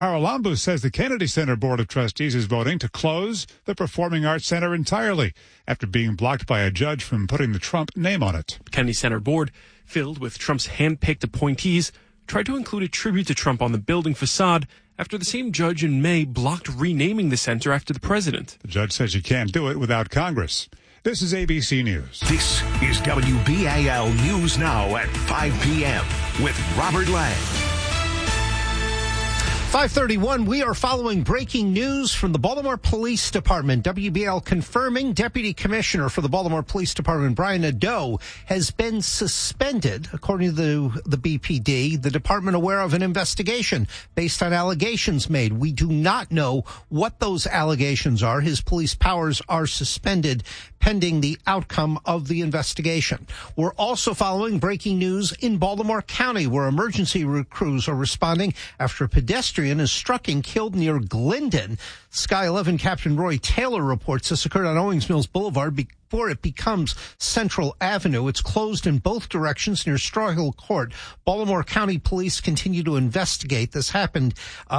Haralambou says the Kennedy Center Board of Trustees is voting to close the Performing Arts Center entirely after being blocked by a judge from putting the Trump name on it. Kennedy Center Board, filled with Trump's hand-picked appointees, tried to include a tribute to Trump on the building facade after the same judge in May blocked renaming the center after the president. The judge says you can't do it without Congress. This is ABC News. This is WBAL News Now at 5 p.m. with Robert Lang. 5:31, we are following breaking news from the Baltimore Police Department. WBL confirming Deputy Commissioner for the Baltimore Police Department, Brian Nadeau, has been suspended, according to the BPD. The department aware of an investigation based on allegations made. We do not know what those allegations are. His police powers are suspended pending the outcome of the investigation. We're also following breaking news in Baltimore County, where emergency crews are responding after a pedestrian is struck and killed near Glendon. Sky 11 Captain Roy Taylor reports this occurred on Owings Mills Boulevard before it becomes Central Avenue. It's closed in both directions near Straw Hill Court. Baltimore County Police continue to investigate. This happened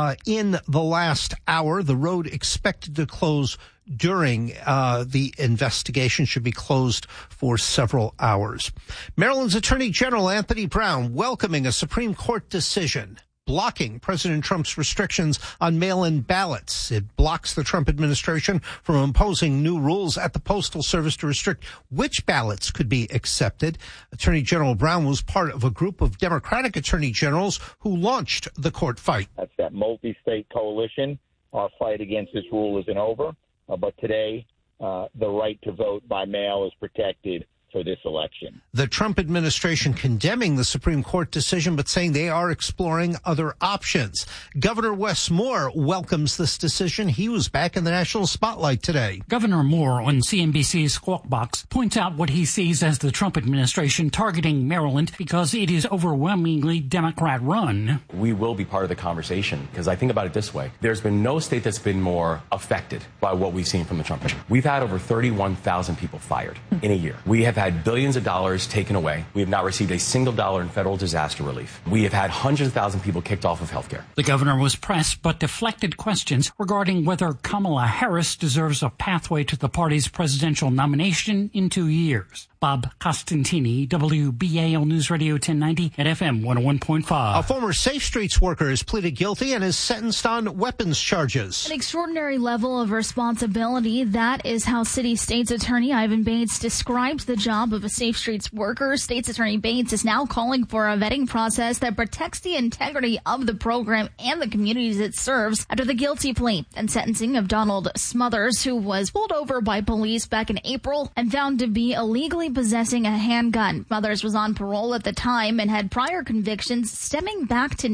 in the last hour. The road expected to close during the investigation, should be closed for several hours. Maryland's Attorney General Anthony Brown welcoming a Supreme Court decision blocking President Trump's restrictions on mail-in ballots. It blocks the Trump administration from imposing new rules at the Postal Service to restrict which ballots could be accepted. Attorney General Brown was part of a group of Democratic attorney generals who launched the court fight. That's that multi-state coalition. Our fight against this rule isn't over, but today the right to vote by mail is protected for this election. The Trump administration condemning the Supreme Court decision, but saying they are exploring other options. Governor Wes Moore welcomes this decision. He was back in the national spotlight today. Governor Moore on CNBC's Squawk Box points out what he sees as the Trump administration targeting Maryland because it is overwhelmingly Democrat-run. We will be part of the conversation because I think about it this way. There's been no state that's been more affected by what we've seen from the Trump administration. We've had over 31,000 people fired in a year. We have had billions of dollars taken away. We have not received a single dollar in federal disaster relief. We have had hundreds of thousands of people kicked off of health care. The governor was pressed but deflected questions regarding whether Kamala Harris deserves a pathway to the party's presidential nomination in 2 years. Bob Costantini, WBAL News Radio 1090 at FM 101.5. A former Safe Streets worker has pleaded guilty and is sentenced on weapons charges. An extraordinary level of responsibility. That is how City State's Attorney Ivan Bates describes the job of a Safe Streets worker. State's Attorney Bates is now calling for a vetting process that protects the integrity of the program and the communities it serves after the guilty plea and sentencing of Donald Smothers, who was pulled over by police back in April and found to be illegally possessing a handgun. Smothers was on parole at the time and had prior convictions stemming back to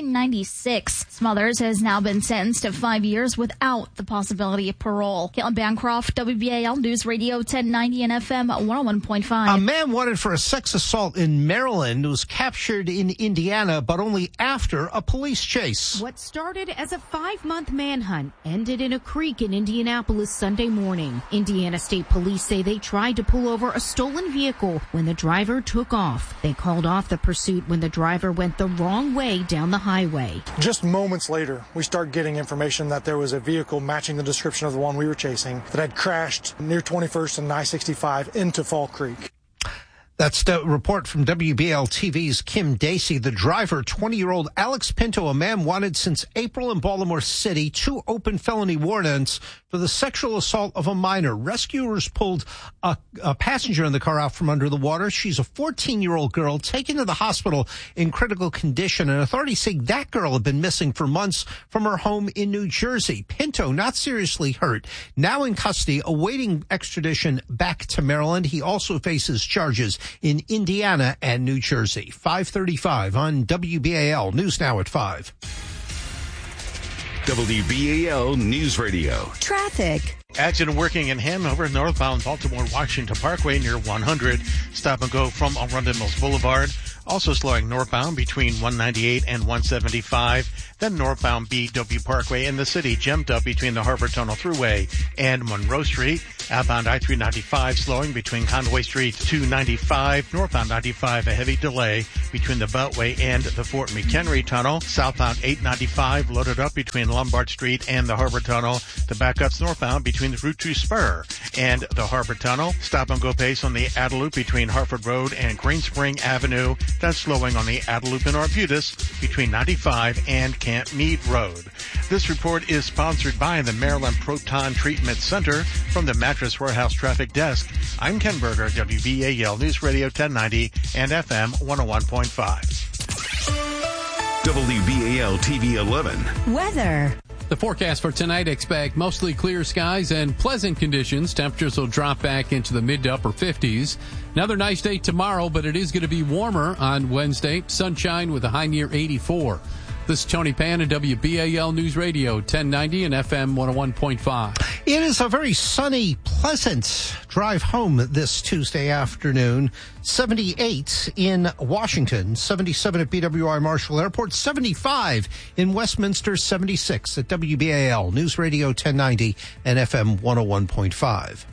1996. Smothers has now been sentenced to 5 years without the possibility of parole. Caitlin Bancroft, WBAL News Radio 1090 and FM 101.5. A man wanted for a sex assault in Maryland was captured in Indiana, but only after a police chase. What started as a 5-month manhunt ended in a creek in Indianapolis Sunday morning. Indiana State Police say they tried to pull over a stolen vehicle when the driver took off. They called off the pursuit when the driver went the wrong way down the highway. Just moments later, we start getting information that there was a vehicle matching the description of the one we were chasing that had crashed near 21st and I-65 into Fall Creek. That's the report from WBL TV's Kim Dacey. The driver, 20-year-old Alex Pinto, a man wanted since April in Baltimore City, 2 open felony warrants for the sexual assault of a minor. Rescuers pulled a passenger in the car out from under the water. She's a 14-year-old girl taken to the hospital in critical condition, and authorities say that girl had been missing for months from her home in New Jersey. Pinto, not seriously hurt, now in custody, awaiting extradition back to Maryland. He also faces charges in Indiana and New Jersey. 5:35 on WBAL News Now at 5. WBAL News Radio. Traffic. Accident working in Hanover, northbound Baltimore-Washington Parkway near 100. Stop and go from Arundel Mills Boulevard. Also slowing northbound between 198 and 175. Then northbound BW Parkway in the city, jammed up between the Harbor Tunnel Thruway and Monroe Street. Outbound I-395 slowing between Conway Street to 95. Northbound 95, a heavy delay between the Beltway and the Fort McHenry Tunnel. Southbound 895 loaded up between Lombard Street and the Harbor Tunnel. The backups northbound between the Route 2 Spur and the Harbor Tunnel. Stop and go pace on the Adeloop between Hartford Road and Green Spring Avenue. That's slowing on the Adeloop in Arbutus between 95 and Camp Meade Road. This report is sponsored by the Maryland Proton Treatment Center. From the Mattress Warehouse Traffic Desk, I'm Ken Berger, WBAL News Radio 1090 and FM 101.5. WBAL TV 11. Weather. The forecast for tonight, expect mostly clear skies and pleasant conditions. Temperatures will drop back into the mid to upper 50s. Another nice day tomorrow, but it is going to be warmer on Wednesday. Sunshine with a high near 84. This is Tony Pan at WBAL News Radio 1090 and FM 101.5. It is a very sunny, pleasant drive home this Tuesday afternoon. 78 in Washington, 77 at BWI Marshall Airport, 75 in Westminster, 76 at WBAL News Radio 1090 and FM 101.5.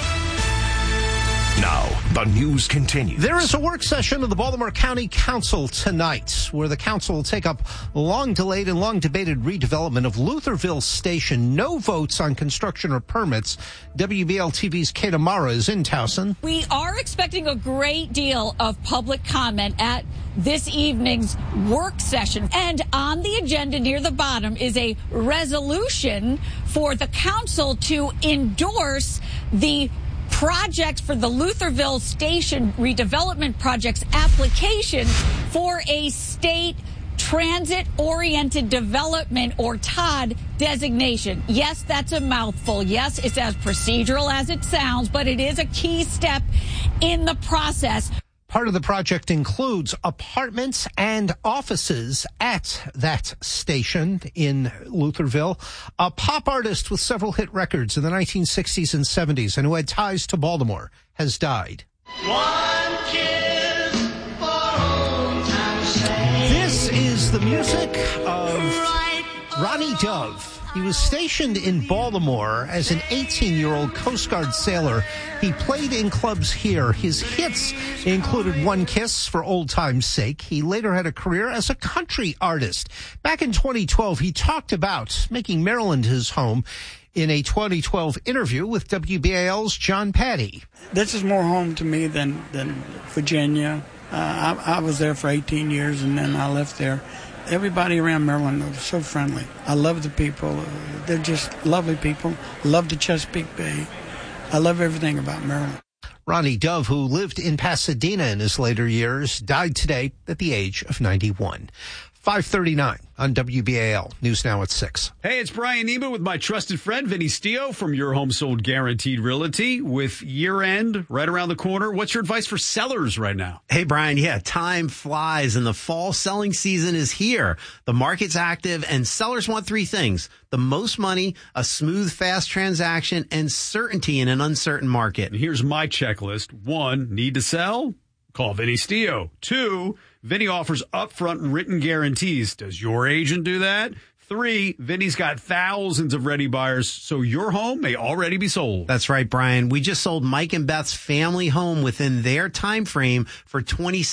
Now, the news continues. There is a work session of the Baltimore County Council tonight where the council will take up long-delayed and long-debated redevelopment of Lutherville Station. No votes on construction or permits. WBL TV's Kate Amara is in Towson. We are expecting a great deal of public comment at this evening's work session. And on the agenda near the bottom is a resolution for the council to endorse the project for the Lutherville Station redevelopment project's application for a state transit-oriented development, or TOD, designation. Yes, that's a mouthful. Yes, it's as procedural as it sounds, but it is a key step in the process. Part of the project includes apartments and offices at that station in Lutherville. A pop artist with several hit records in the 1960s and 70s and who had ties to Baltimore has died. One kiss for hometown say. This is the music of Ronnie Dove. He was stationed in Baltimore as an 18-year-old Coast Guard sailor. He played in clubs here. His hits included One Kiss for Old Time's Sake. He later had a career as a country artist. Back in 2012, he talked about making Maryland his home in a 2012 interview with WBAL's John Patty. This is more home to me than Virginia. I was there for 18 years, and then I left there. Everybody around Maryland was so friendly. I love the people. They're just lovely people. Love the Chesapeake Bay. I love everything about Maryland. Ronnie Dove, who lived in Pasadena in his later years, died today at the age of 91. 5:39 on WBAL. News now at 6. Hey, it's Brian Neiman with my trusted friend, Vinny Stio from Your Home Sold Guaranteed Realty. With year end right around the corner, what's your advice for sellers right now? Hey, Brian, time flies and the fall selling season is here. The market's active and sellers want three things: the most money, a smooth, fast transaction, and certainty in an uncertain market. And here's my checklist. 1, need to sell? Call Vinny Stio. 2, Vinny offers upfront written guarantees. Does your agent do that? 3, Vinny's got thousands of ready buyers, so your home may already be sold. That's right, Brian. We just sold Mike and Beth's family home within their time frame for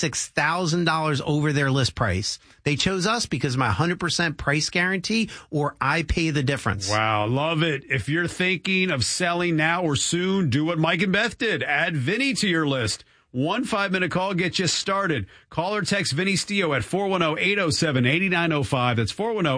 $26,000 over their list price. They chose us because of my 100% price guarantee, or I pay the difference. Wow, love it. If you're thinking of selling now or soon, do what Mike and Beth did. Add Vinny to your list. 1 5-minute call gets you started. Call or text Vinny Stio at 410-807-8905. That's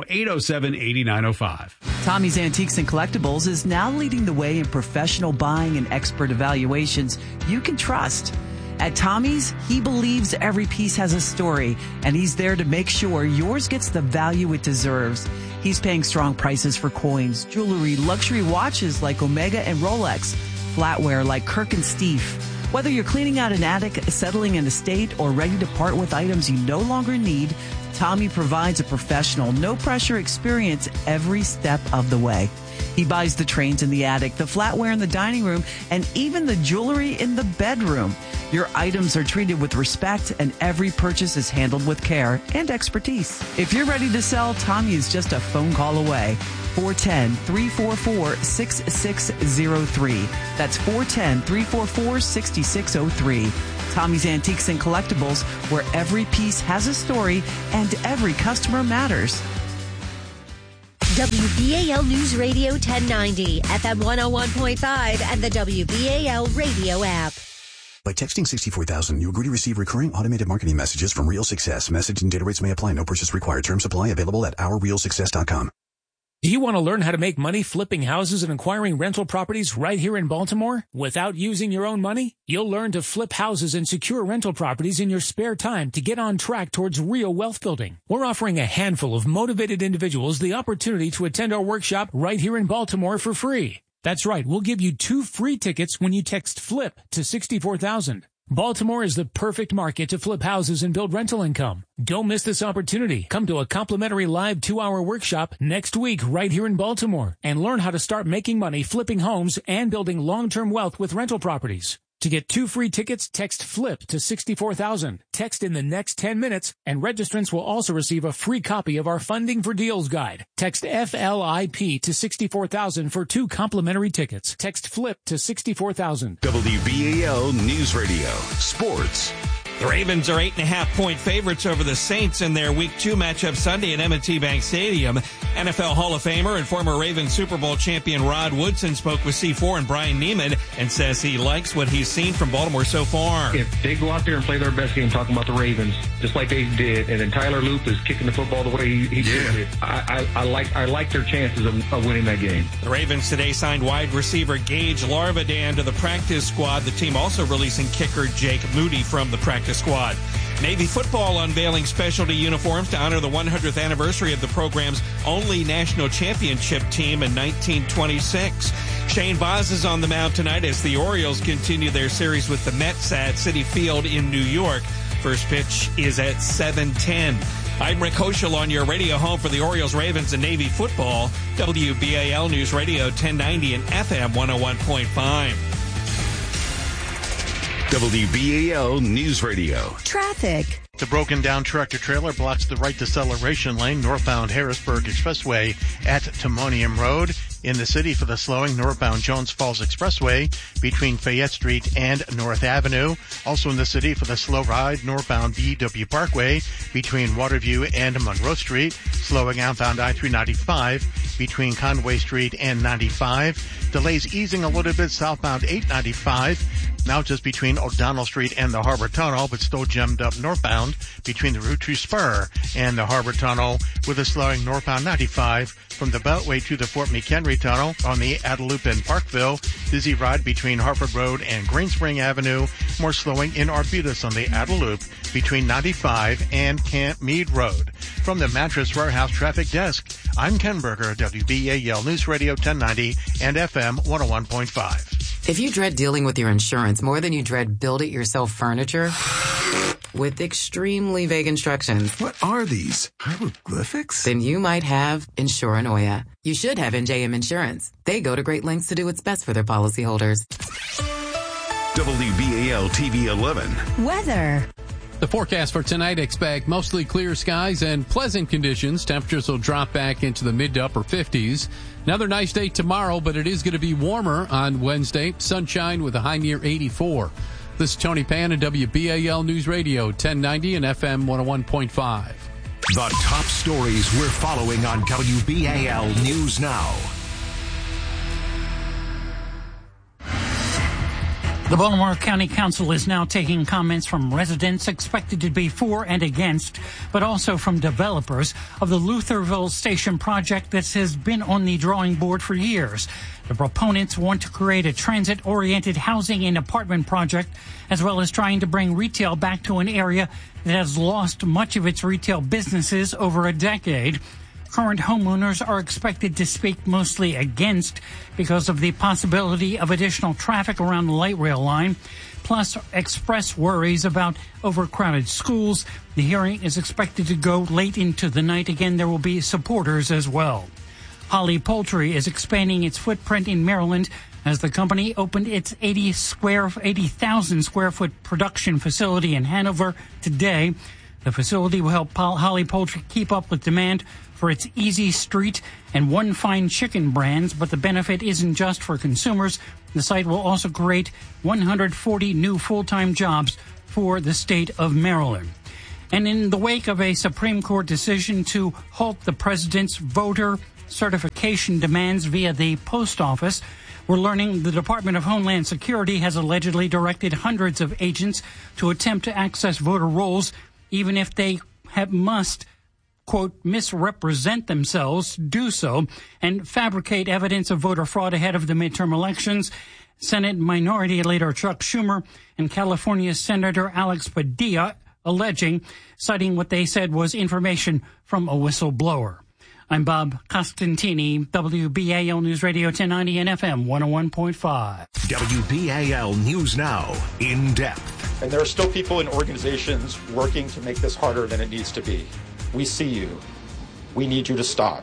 410-807-8905. Tommy's Antiques and Collectibles is now leading the way in professional buying and expert evaluations you can trust. At Tommy's, he believes every piece has a story, and he's there to make sure yours gets the value it deserves. He's paying strong prices for coins, jewelry, luxury watches like Omega and Rolex, flatware like Kirk and Steve. Whether you're cleaning out an attic, settling an estate, or ready to part with items you no longer need, Tommy provides a professional, no-pressure experience every step of the way. He buys the trains in the attic, the flatware in the dining room, and even the jewelry in the bedroom. Your items are treated with respect, and every purchase is handled with care and expertise. If you're ready to sell, Tommy is just a phone call away. 410-344-6603. That's 410-344-6603. Tommy's Antiques and Collectibles, where every piece has a story and every customer matters. WBAL News Radio 1090, FM 101.5, and the WBAL radio app. By texting 64,000, you agree to receive recurring automated marketing messages from Real Success. Message and data rates may apply. No purchase required. Terms apply. Available at ourrealsuccess.com. Do you want to learn how to make money flipping houses and acquiring rental properties right here in Baltimore without using your own money? You'll learn to flip houses and secure rental properties in your spare time to get on track towards real wealth building. We're offering a handful of motivated individuals the opportunity to attend our workshop right here in Baltimore for free. That's right, we'll give you 2 free tickets when you text FLIP to 64,000. Baltimore is the perfect market to flip houses and build rental income. Don't miss this opportunity. Come to a complimentary live 2-hour workshop next week right here in Baltimore and learn how to start making money flipping homes and building long-term wealth with rental properties. To get 2 free tickets, text FLIP to 64,000. Text in the next 10 minutes, and registrants will also receive a free copy of our Funding for Deals guide. Text FLIP to 64,000 for 2 complimentary tickets. Text FLIP to 64,000. WBAL News Radio. Sports. The Ravens are 8.5-point favorites over the Saints in their Week 2 matchup Sunday at M&T Bank Stadium. NFL Hall of Famer and former Ravens Super Bowl champion Rod Woodson spoke with C4 and Brian Neiman and says he likes what he's seen from Baltimore so far. If they go out there and play their best game, talking about the Ravens, just like they did, and then Tyler Loop is kicking the football the way he did, I like their chances of winning that game. The Ravens today signed wide receiver Gage Larvadan to the practice squad. The team also releasing kicker Jake Moody from the practice squad. Navy football unveiling specialty uniforms to honor the 100th anniversary of the program's only national championship team in 1926. Shane Baz is on the mound tonight as the Orioles continue their series with the Mets at Citi Field in New York. First pitch is at 7:10. I'm Rick Hoschel on your radio home for the Orioles, Ravens, and Navy football. WBAL News Radio 1090 and FM 101.5. WBAL News Radio. Traffic. The broken down tractor-trailer blocks the right deceleration lane northbound Harrisburg Expressway at Timonium Road. In the city for the slowing northbound Jones Falls Expressway between Fayette Street and North Avenue. Also in the city for the slow ride northbound BW Parkway between Waterview and Monroe Street. Slowing outbound I-395 between Conway Street and 95. Delays easing a little bit southbound 895. Now just between O'Donnell Street and the Harbor Tunnel, but still jammed up northbound between the Route 2 Spur and the Harbor Tunnel, with a slowing northbound 95 from the Beltway to the Fort McHenry Tunnel on the Adelup in Parkville. Busy ride between Harford Road and Green Spring Avenue. More slowing in Arbutus on the Adelup between 95 and Camp Meade Road. From the Mattress Warehouse Traffic Desk, I'm Ken Berger, WBAL News Radio 1090 and FM 101.5. If you dread dealing with your insurance more than you dread build-it-yourself furniture with extremely vague instructions. What are these? Hieroglyphics? Then you might have Insuranoia. You should have NJM Insurance. They go to great lengths to do what's best for their policyholders. WBAL TV 11. Weather. The forecast for tonight expect mostly clear skies and pleasant conditions. Temperatures will drop back into the mid to upper 50s. Another nice day tomorrow, but it is going to be warmer on Wednesday. Sunshine with a high near 84. This is Tony Pan and WBAL News Radio 1090 and FM 101.5. The top stories we're following on WBAL News Now. The Baltimore County Council is now taking comments from residents expected to be for and against, but also from developers of the Lutherville Station project that has been on the drawing board for years. The proponents want to create a transit-oriented housing and apartment project, as well as trying to bring retail back to an area that has lost much of its retail businesses over a decade. Current homeowners are expected to speak mostly against because of the possibility of additional traffic around the light rail line. plus expressed worries about overcrowded schools. The hearing is expected to go late into the night. Again, there will be supporters as well. Holly Poultry is expanding its footprint in Maryland as the company opened its 80,000 square foot production facility in Hanover today. The facility will help Holly Poultry keep up with demand for its Easy Street and One Fine Chicken brands, but the benefit isn't just for consumers. The site will also create 140 new full-time jobs for the state of Maryland. And in the wake of a Supreme Court decision to halt the president's voter certification demands via the post office, we're learning the Department of Homeland Security has allegedly directed hundreds of agents to attempt to access voter rolls, even if they must, quote, misrepresent themselves, do so, and fabricate evidence of voter fraud ahead of the midterm elections. Senate Minority Leader Chuck Schumer and California Senator Alex Padilla citing what they said was information from a whistleblower. I'm Bob Costantini, WBAL News Radio 1090 and FM 101.5. WBAL News Now, in depth. And there are still people and organizations working to make this harder than it needs to be. We see you. We need you to stop.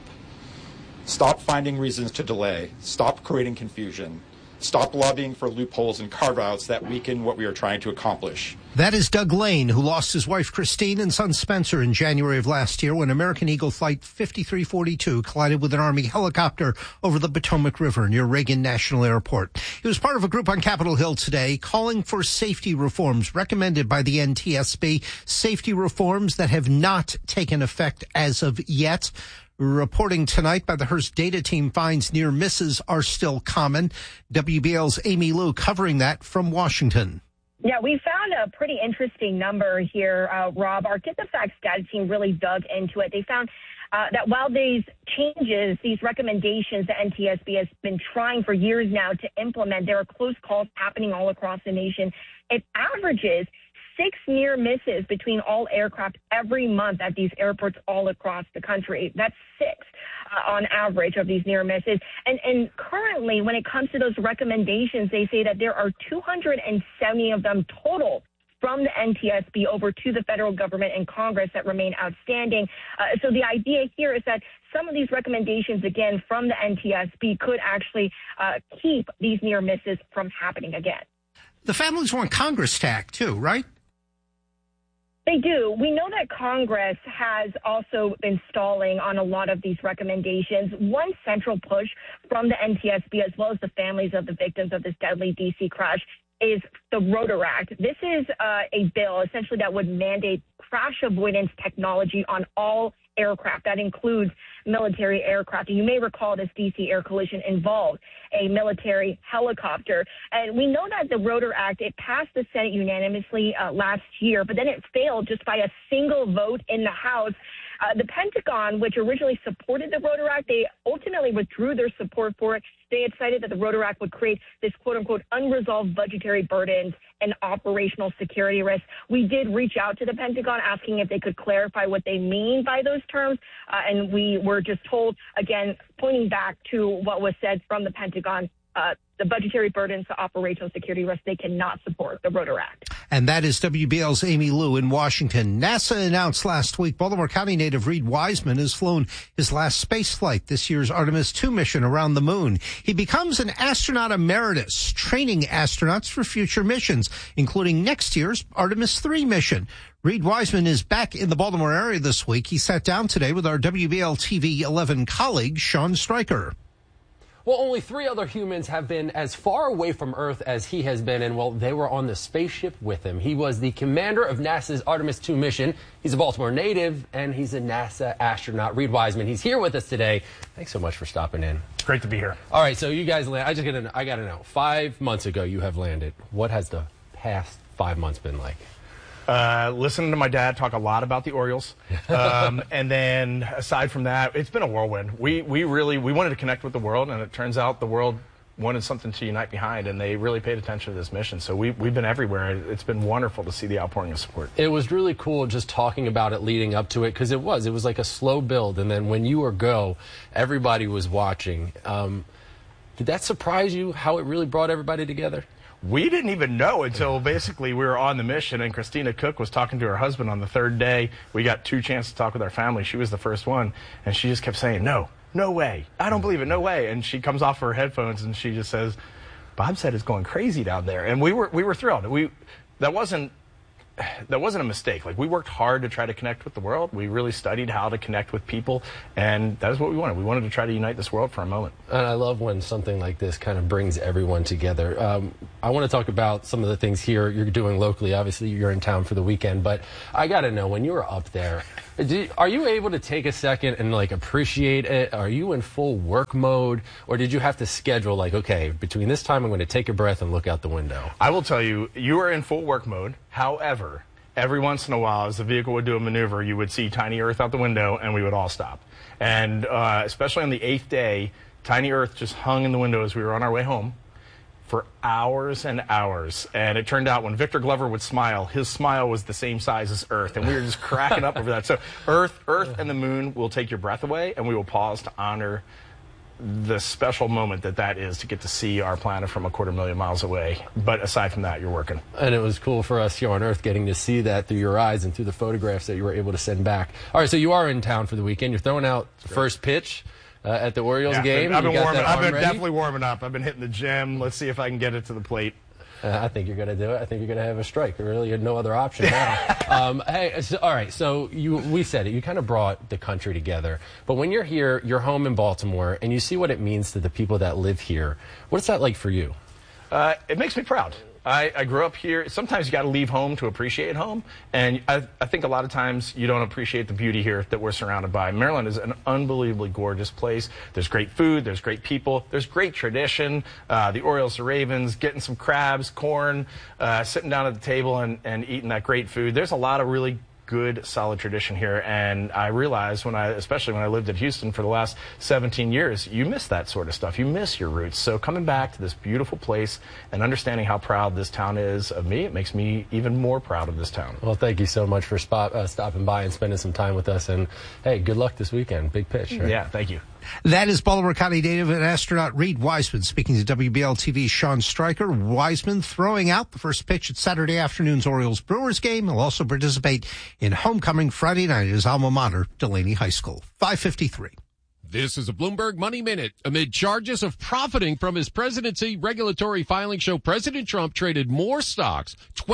Stop finding reasons to delay. Stop creating confusion. Stop lobbying for loopholes and carve-outs that weaken what we are trying to accomplish. That is Doug Lane, who lost his wife Christine and son Spencer in January of last year when American Eagle Flight 5342 collided with an Army helicopter over the Potomac River near Reagan National Airport. He was part of a group on Capitol Hill today calling for safety reforms recommended by the NTSB, safety reforms that have not taken effect as of yet. Reporting tonight by the Hearst Data Team finds near misses are still common. WBL's Amy Lou covering that from Washington. Yeah, we found a pretty interesting number here, Rob. Our Get the Facts data team really dug into it. They found that while these changes, these recommendations that NTSB has been trying for years now to implement, there are close calls happening all across the nation. It averages 6 near misses between all aircraft every month at these airports all across the country. That's 6 on average of these near misses. And currently, when it comes to those recommendations, they say that there are 270 of them total from the NTSB over to the federal government and Congress that remain outstanding. So the idea here is that some of these recommendations, again, from the NTSB could actually keep these near misses from happening again. The families want Congress to act too, right? They do. We know that Congress has also been stalling on a lot of these recommendations. One central push from the NTSB, as well as the families of the victims of this deadly D.C. crash, is the Rotor Act. This is a bill essentially that would mandate crash avoidance technology on all aircraft. That includes military aircraft. And you may recall this D.C. air collision involved a military helicopter. And we know that the Rotor Act, it passed the Senate unanimously last year, but then it failed just by a single vote in the House. The Pentagon, which originally supported the Rotor Act, they ultimately withdrew their support for it. They had cited that the Rotor Act would create this quote-unquote unresolved budgetary burdens and operational security risks. We did reach out to the Pentagon asking if they could clarify what they mean by those terms, and we were just told, again, pointing back to what was said from the Pentagon, the budgetary burdens, the operational security risks, they cannot support the Rotor Act. And that is WBL's Amy Lou in Washington. NASA announced last week Baltimore County native Reed Wiseman has flown his last space flight, this year's Artemis II mission around the moon. He becomes an astronaut emeritus, training astronauts for future missions, including next year's Artemis III mission. Reed Wiseman is back in the Baltimore area this week. He sat down today with our WBL TV 11 colleague, Sean Stryker. Well, only 3 other humans have been as far away from Earth as he has been, and, well, they were on the spaceship with him. He was the commander of NASA's Artemis II mission. He's a Baltimore native, and he's a NASA astronaut. Reed Wiseman, he's here with us today. Thanks so much for stopping in. It's great to be here. All right, so you guys landed. I got to know. 5 months ago, you have landed. What has the past 5 months been like? Listening to my dad talk a lot about the Orioles. And then aside from that, it's been a whirlwind. We wanted to connect with the world, and it turns out the world wanted something to unite behind, and they really paid attention to this mission. So we've been everywhere. It's been wonderful to see the outpouring of support. It was really cool just talking about it leading up to it, because it was like a slow build, and then when you were go, everybody was watching. Did that surprise you, how it really brought everybody together? We didn't even know until basically we were on the mission, and Christina Cook was talking to her husband on the third day. We got 2 chances to talk with our family. She was the first one, and she just kept saying, no way. I don't believe it. No way. And she comes off her headphones, and she just says, Bob said it's going crazy down there. And we were thrilled. That wasn't a mistake. Like, we worked hard to try to connect with the world. We really studied how to connect with people, and that is what we wanted. We wanted to try to unite this world for a moment. And I love when something like this kind of brings everyone together. I want to talk about some of the things here you're doing locally. Obviously, you're in town for the weekend, but I got to know, when you were up there, are you able to take a second and, like, appreciate it? Are you in full work mode, or did you have to schedule, like, okay, between this time I'm going to take a breath and look out the window? I will tell you, you are in full work mode. However, every once in a while, as the vehicle would do a maneuver, you would see Tiny Earth out the window, and we would all stop. And especially on the 8th day, Tiny Earth just hung in the window as we were on our way home for hours and hours. And it turned out when Victor Glover would smile, his smile was the same size as Earth. And we were just cracking up over that. So Earth and the moon will take your breath away, and we will pause to honor the special moment that is to get to see our planet from 250,000 miles away. But aside from that, you're working. And it was cool for us here on Earth getting to see that through your eyes and through the photographs that you were able to send back. All right, so you are in town for the weekend. You're throwing out the first pitch at the Orioles game. I've been definitely warming up. I've been hitting the gym. Let's see if I can get it to the plate. I think you're going to do it. I think you're going to have a strike. There really had no other option now. All right, so we said it. You kind of brought the country together. But when you're here, you're home in Baltimore, and you see what it means to the people that live here. What's that like for you? It makes me proud. I grew up here. Sometimes you got to leave home to appreciate home, and I think a lot of times you don't appreciate the beauty here that we're surrounded by. Maryland is an unbelievably gorgeous place. There's great food, there's great people, there's great tradition. The Orioles, the Ravens, getting some crabs, corn, sitting down at the table and eating that great food. There's a lot of really good, solid tradition here, and I realized especially when I lived in Houston for the last 17 years, you miss that sort of stuff. You miss your roots. So coming back to this beautiful place and understanding how proud this town is of me, it makes me even more proud of this town. Well, thank you so much for stopping by and spending some time with us, and hey, good luck this weekend. Big pitch. Right? Yeah, thank you. That is Baltimore County native and astronaut Reed Wiseman speaking to WBL-TV's Sean Stryker. Wiseman throwing out the first pitch at Saturday afternoon's Orioles-Brewers game. He'll also participate in homecoming Friday night at his alma mater, Delaney High School. 5:53. This is a Bloomberg Money Minute. Amid charges of profiting from his presidency, regulatory filings show President Trump traded more stocks,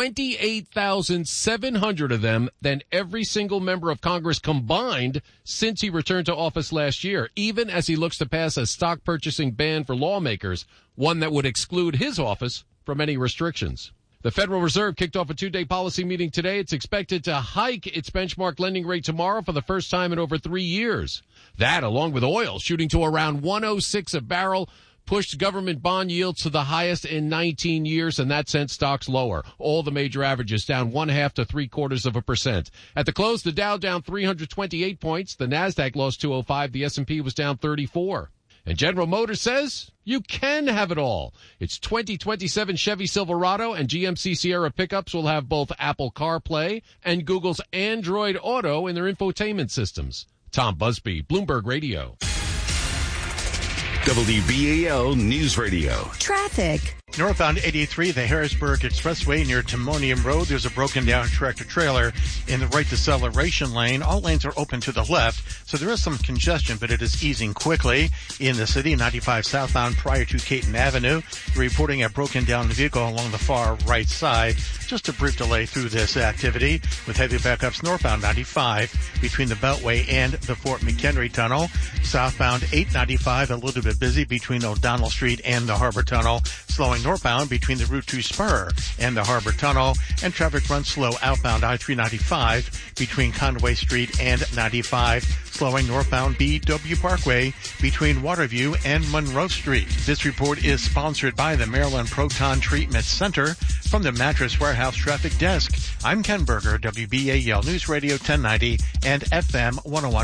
28,700 of them, than every single member of Congress combined since he returned to office last year, even as he looks to pass a stock purchasing ban for lawmakers, one that would exclude his office from any restrictions. The Federal Reserve kicked off a 2-day policy meeting today. It's expected to hike its benchmark lending rate tomorrow for the first time in over 3 years. That, along with oil shooting to around 106 a barrel, pushed government bond yields to the highest in 19 years, and that sent stocks lower. All the major averages down 0.5 to 0.75%. At the close, the Dow down 328 points. The Nasdaq lost 205. The S&P was down 34. And General Motors says you can have it all. Its 2027 Chevy Silverado and GMC Sierra pickups will have both Apple CarPlay and Google's Android Auto in their infotainment systems. Tom Busby, Bloomberg Radio. WBAL News Radio. Traffic. Northbound 83, the Harrisburg Expressway near Timonium Road. There's a broken down tractor trailer in the right deceleration lane. All lanes are open to the left, so there is some congestion, but it is easing quickly. In the city, 95 southbound prior to Caton Avenue, reporting a broken down vehicle along the far right side. Just a brief delay through this activity with heavy backups northbound 95 between the Beltway and the Fort McHenry Tunnel. Southbound 895, a little bit busy between O'Donnell Street and the Harbor Tunnel. Slowing northbound between the Route 2 Spur and the Harbor Tunnel, and traffic runs slow outbound I-395 between Conway Street and 95, slowing northbound BW Parkway between Waterview and Monroe Street. This report is sponsored by the Maryland Proton Treatment Center. From the Mattress Warehouse Traffic Desk, I'm Ken Berger, WBAL News Radio 1090 and FM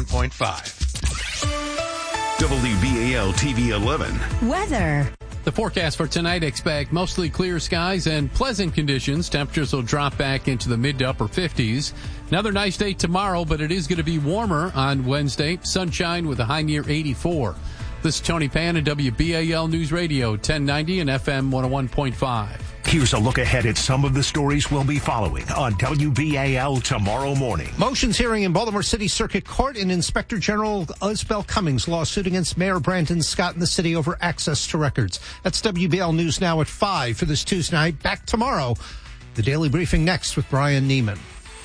101.5. WBAL TV 11. Weather. The forecast for tonight, expect mostly clear skies and pleasant conditions. Temperatures will drop back into the mid to upper 50s. Another nice day tomorrow, but it is going to be warmer on Wednesday. Sunshine with a high near 84. This is Tony Pan at WBAL News Radio 1090 and FM 101.5. Here's a look ahead at some of the stories we'll be following on WBAL tomorrow morning. Motions hearing in Baltimore City Circuit Court in Inspector General Isabel Cummings' lawsuit against Mayor Brandon Scott in the city over access to records. That's WBAL News Now at 5 for this Tuesday night. Back tomorrow. The Daily Briefing next with Brian Neiman.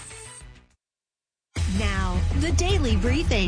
Now, the Daily Briefing.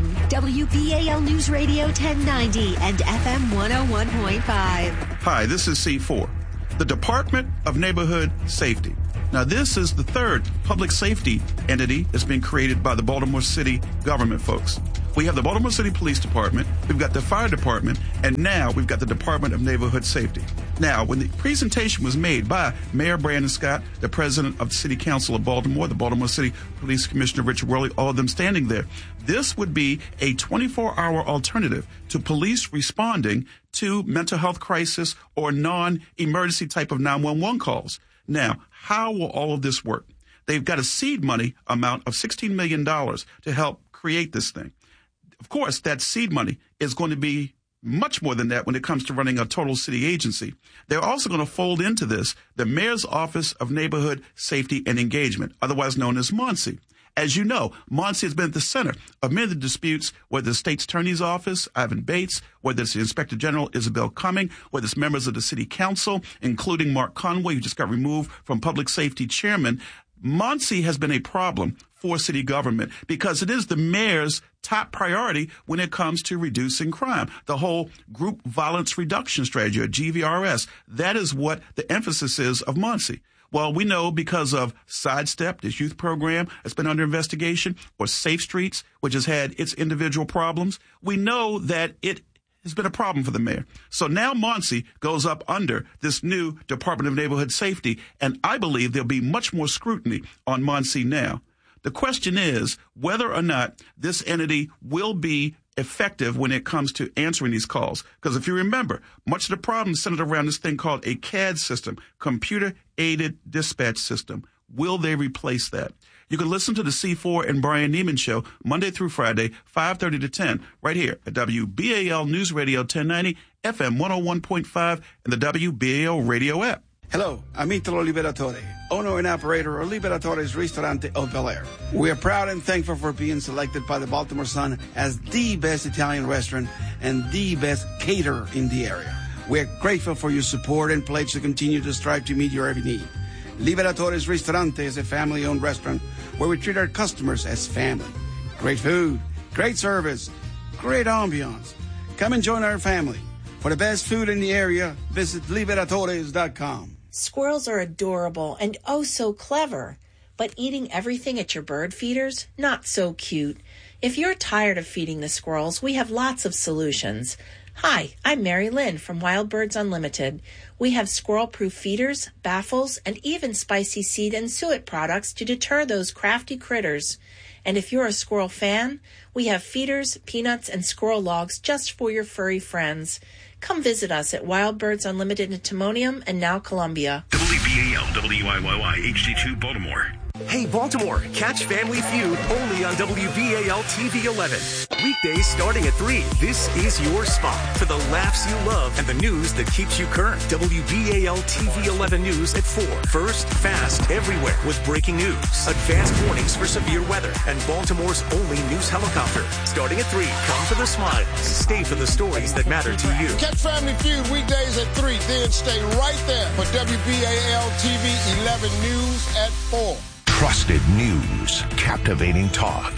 WBAL News Radio 1090 and FM 101.5. Hi, this is C4. The Department of Neighborhood Safety. Now, this is the third public safety entity that's been created by the Baltimore City government folks. We have the Baltimore City Police Department, we've got the Fire Department, and now we've got the Department of Neighborhood Safety. Now, when the presentation was made by Mayor Brandon Scott, the President of the City Council of Baltimore, the Baltimore City Police Commissioner Richard Worley, all of them standing there, this would be a 24-hour alternative to police responding to mental health crisis or non-emergency type of 911 calls. Now, how will all of this work? They've got a seed money amount of $16 million to help create this thing. Of course, that seed money is going to be much more than that when it comes to running a total city agency. They're also going to fold into this the Mayor's Office of Neighborhood Safety and Engagement, otherwise known as MONSE. As you know, MONSE has been at the center of many of the disputes, whether the State's Attorney's Office, Ivan Bates, whether it's the Inspector General, Isabel Cummings, whether it's members of the City Council, including Mark Conway, who just got removed from Public Safety Chairman. MONSE has been a problem for city government because it is the mayor's top priority when it comes to reducing crime. The whole group violence reduction strategy, or GVRS, that is what the emphasis is of MONSE. Well, we know because of Sidestep, this youth program that's been under investigation, or Safe Streets, which has had its individual problems, we know that it has been a problem for the mayor. So now MONSE goes up under this new Department of Neighborhood Safety, and I believe there'll be much more scrutiny on MONSE now. The question is whether or not this entity will be effective when it comes to answering these calls. Because if you remember, much of the problem is centered around this thing called a CAD system, Computer-Aided Dispatch System. Will they replace that? You can listen to the C4 and Brian Neiman Show Monday through Friday, 5:30 to 10, right here at WBAL News Radio 1090, FM 101.5, and the WBAL radio app. Hello, I'm Italo Liberatore, owner and operator of Liberatore's Ristorante of Bel Air. We are proud and thankful for being selected by the Baltimore Sun as the best Italian restaurant and the best caterer in the area. We are grateful for your support and pledge to continue to strive to meet your every need. Liberatore's Ristorante is a family-owned restaurant where we treat our customers as family. Great food, great service, great ambiance. Come and join our family. For the best food in the area, visit Liberatores.com. Squirrels are adorable and oh so clever. But eating everything at your bird feeders? Not so cute. If you're tired of feeding the squirrels, we have lots of solutions. Hi, I'm Mary Lynn from Wild Birds Unlimited. We have squirrel-proof feeders, baffles, and even spicy seed and suet products to deter those crafty critters. And if you're a squirrel fan, we have feeders, peanuts, and squirrel logs just for your furry friends. Come visit us at Wild Birds Unlimited in Timonium and now Columbia. WBAL, WIYY, HD2 Baltimore. Hey, Baltimore, catch Family Feud only on WBAL TV 11. Weekdays starting at 3. This is your spot for the laughs you love and the news that keeps you current. WBAL TV 11 News at 4. First, fast, everywhere with breaking news, advanced warnings for severe weather, and Baltimore's only news helicopter. Starting at 3, come for the smiles, stay for the stories that matter to you. Catch Family Feud weekdays at 3, then stay right there for WBAL TV 11 News at 4. Trusted news, captivating talk.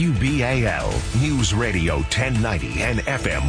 WBAL News Radio 1090 and FM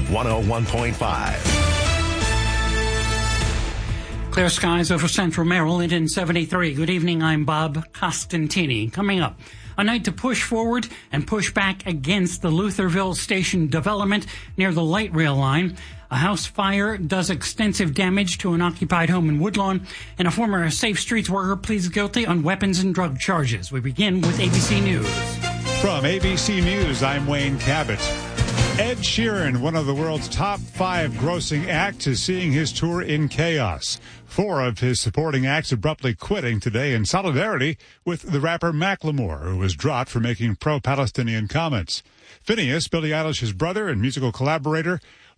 101.5. Clear skies over central Maryland in 73. Good evening, I'm Bob Costantini. Coming up, a night to push forward and push back against the Lutherville Station development near the light rail line. A house fire does extensive damage to an occupied home in Woodlawn, and a former Safe Streets worker pleads guilty on weapons and drug charges. We begin with ABC News. From ABC News, I'm Wayne Cabot. Ed Sheeran, one of the world's top 5 grossing acts, is seeing his tour in chaos. 4 of his supporting acts abruptly quitting today in solidarity with the rapper Macklemore, who was dropped for making pro-Palestinian comments. Phineas, Billie Eilish's brother and musical collaborator,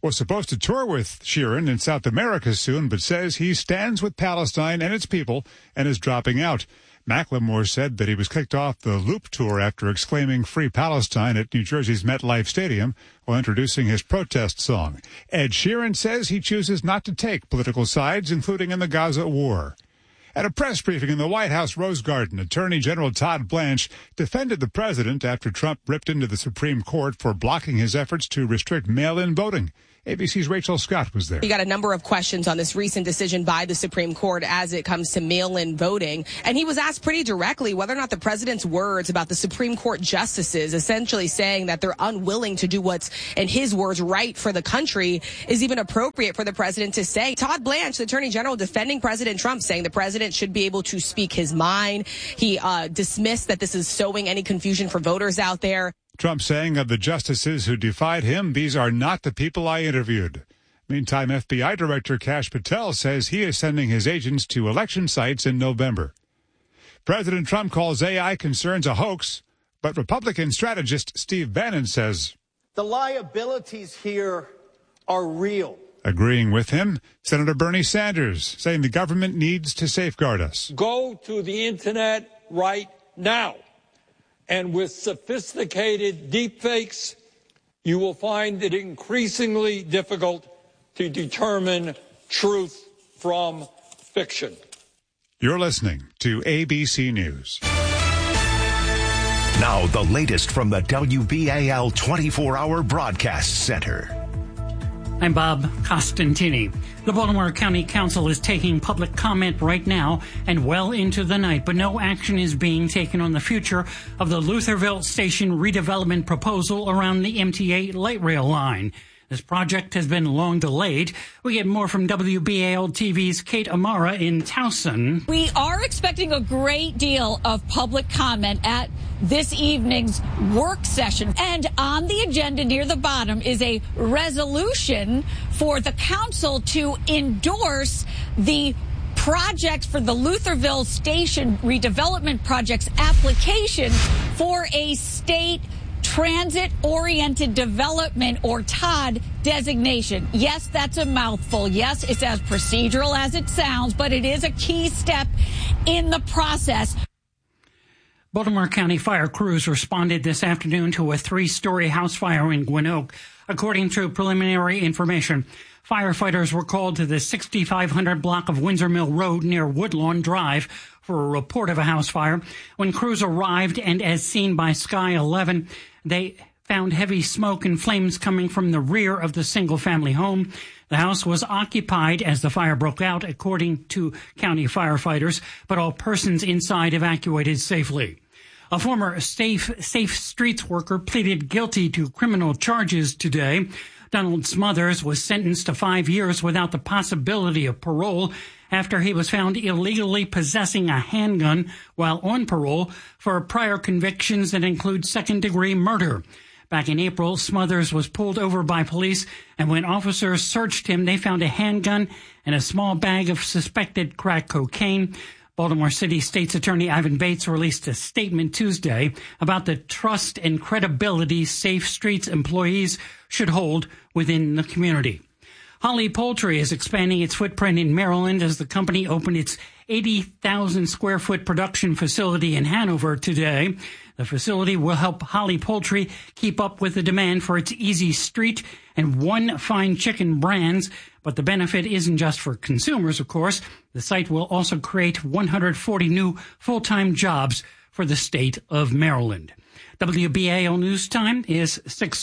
was supposed to tour with Sheeran in South America soon, but says he stands with Palestine and its people and is dropping out. Macklemore said that he was kicked off the Loop tour after exclaiming Free Palestine at New Jersey's MetLife Stadium while introducing his protest song. Ed Sheeran says he chooses not to take political sides, including in the Gaza war. At a press briefing in the White House Rose Garden, Attorney General Todd Blanche defended the president after Trump ripped into the Supreme Court for blocking his efforts to restrict mail-in voting. ABC's Rachel Scott was there. You got a number of questions on this recent decision by the Supreme Court as it comes to mail-in voting. And he was asked pretty directly whether or not the president's words about the Supreme Court justices essentially saying that they're unwilling to do what's, in his words, right for the country is even appropriate for the president to say. Todd Blanche, the Attorney General, defending President Trump, saying the president should be able to speak his mind. He dismissed that this is sowing any confusion for voters out there. Trump saying of the justices who defied him, these are not the people I interviewed. Meantime, FBI Director Kash Patel says he is sending his agents to election sites in November. President Trump calls AI concerns a hoax, but Republican strategist Steve Bannon says the liabilities here are real. Agreeing with him, Senator Bernie Sanders saying the government needs to safeguard us. Go to the internet right now. And with sophisticated deepfakes, you will find it increasingly difficult to determine truth from fiction. You're listening to ABC News. Now, the latest from the WBAL 24-hour broadcast center. I'm Bob Costantini. The Baltimore County Council is taking public comment right now and well into the night, but no action is being taken on the future of the Lutherville Station redevelopment proposal around the MTA light rail line. This project has been long delayed. We get more from WBAL TV's Kate Amara in Towson. We are expecting a great deal of public comment at this evening's work session. And on the agenda near the bottom is a resolution for the council to endorse the project for the Lutherville Station redevelopment project's application for a state transit-oriented development, or TOD, designation. Yes, that's a mouthful. Yes, it's as procedural as it sounds, but it is a key step in the process. Baltimore County fire crews responded this afternoon to a 3-story house fire in Gwinoak. According to preliminary information, firefighters were called to the 6500 block of Windsor Mill Road near Woodlawn Drive for a report of a house fire. When crews arrived, and as seen by Sky 11, they found heavy smoke and flames coming from the rear of the single-family home. The house was occupied as the fire broke out, according to county firefighters, but all persons inside evacuated safely. A former Safe Streets worker pleaded guilty to criminal charges today. Donald Smothers was sentenced to 5 years without the possibility of parole after he was found illegally possessing a handgun while on parole for prior convictions that include second-degree murder. Back in April, Smothers was pulled over by police, and when officers searched him, they found a handgun and a small bag of suspected crack cocaine. Baltimore City State's Attorney Ivan Bates released a statement Tuesday about the trust and credibility Safe Streets employees should hold within the community. Holly Poultry is expanding its footprint in Maryland as the company opened its 80,000 square foot production facility in Hanover today. The facility will help Holly Poultry keep up with the demand for its Easy Street and One Fine Chicken brands. But the benefit isn't just for consumers, of course. The site will also create 140 new full-time jobs for the state of Maryland. WBAL News Time is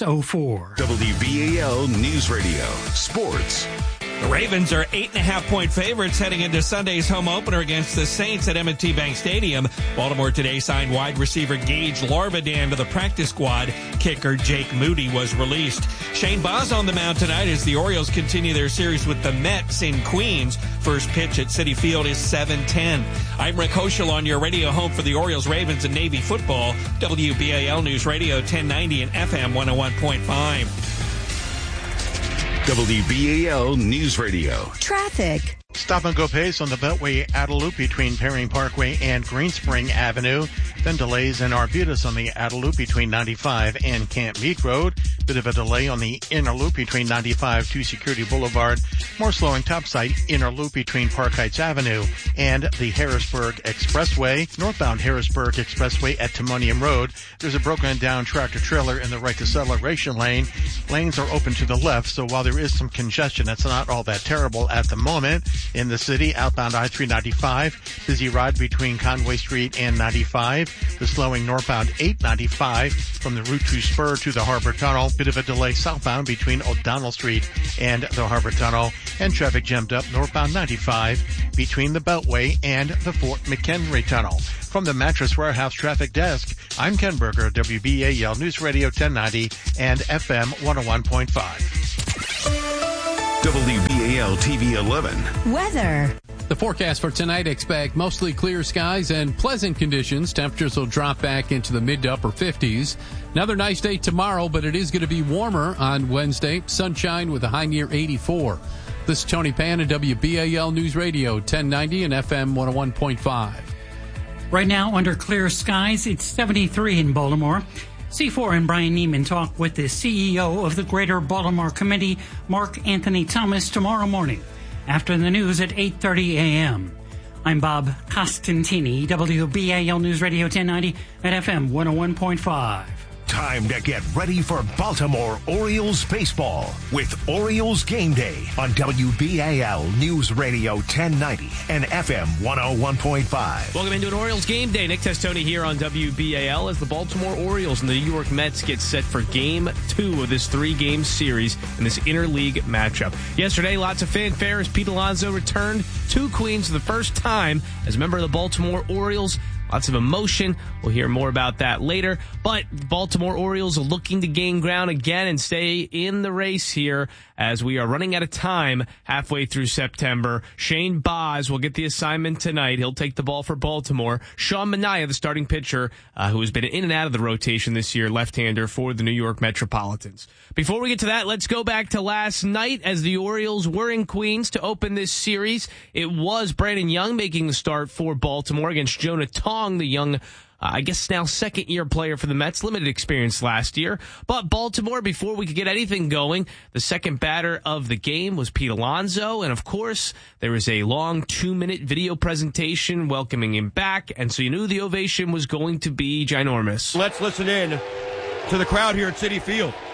6:04. WBAL News Radio. Sports. The Ravens are 8.5-point favorites heading into Sunday's home opener against the Saints at M&T Bank Stadium. Baltimore today signed wide receiver Gage Larbadan to the practice squad. Kicker Jake Moody was released. Shane Baz on the mound tonight as the Orioles continue their series with the Mets in Queens. First pitch at Citi Field is 7:10. I'm Rick Hoschel on your radio home for the Orioles, Ravens, and Navy football. WBAL News Radio 1090 and FM 101.5. WBAL News Radio. Traffic. Stop-and-go pace on the Beltway outer loop between Perry Parkway and Greenspring Avenue. Then delays in Arbutus on the outer loop between 95 and Camp Mead Road. Bit of a delay on the inner loop between 95 to Security Boulevard. More slowing topside inner loop between Park Heights Avenue and the Harrisburg Expressway. Northbound Harrisburg Expressway at Timonium Road. There's a broken down tractor trailer in the right deceleration lane. Lanes are open to the left, so while there is some congestion, it's not all that terrible at the moment. In the city, outbound I-395, busy ride between Conway Street and 95. The slowing northbound 895 from the Route 2 spur to the Harbor Tunnel. Bit of a delay southbound between O'Donnell Street and the Harbor Tunnel. And traffic jammed up northbound 95 between the Beltway and the Fort McHenry Tunnel. From the Mattress Warehouse Traffic Desk, I'm Ken Berger, WBAL News Radio 1090 and FM 101.5. WBAL TV 11. Weather. The forecast for tonight expect mostly clear skies and pleasant conditions. Temperatures will drop back into the mid to upper 50s. Another nice day tomorrow, but it is going to be warmer on Wednesday. Sunshine with a high near 84. This is Tony Pan at WBAL News Radio 1090 and FM 101.5. Right now, under clear skies, it's 73 in Baltimore. C4 and Brian Neiman talk with the CEO of the Greater Baltimore Committee, Mark Anthony Thomas, tomorrow morning after the news at 8:30 a.m. I'm Bob Costantini, WBAL News Radio 1090 at FM 101.5. Time to get ready for Baltimore Orioles baseball with Orioles Game Day on WBAL News Radio 1090 and FM 101.5. Welcome into an Orioles Game Day. Nick Testoni here on WBAL as the Baltimore Orioles and the New York Mets get set for Game 2 of this 3-game series in this interleague matchup. Yesterday, lots of fanfare as Pete Alonso returned to Queens for the first time as a member of the Baltimore Orioles. Lots of emotion. We'll hear more about that later. But the Baltimore Orioles are looking to gain ground again and stay in the race here as we are running out of time halfway through September. Shane Baz will get the assignment tonight. He'll take the ball for Baltimore. Sean Manaea, the starting pitcher, who has been in and out of the rotation this year, left-hander for the New York Metropolitans. Before we get to that, let's go back to last night as the Orioles were in Queens to open this series. It was Brandon Young making the start for Baltimore against Jonah Tong, the young I guess now second-year player for the Mets, limited experience last year. But Baltimore, before we could get anything going, the second batter of the game was Pete Alonso. And, of course, there was a long 2-minute video presentation welcoming him back. And so you knew the ovation was going to be ginormous. Let's listen in to the crowd here at Citi Field.